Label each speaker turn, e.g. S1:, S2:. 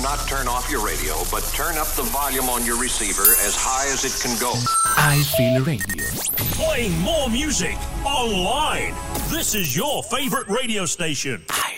S1: not turn off your radio, but turn up the volume on your receiver as high as it can go.
S2: I Feel Radio.
S3: Playing more music online. This is your favorite radio station.
S2: I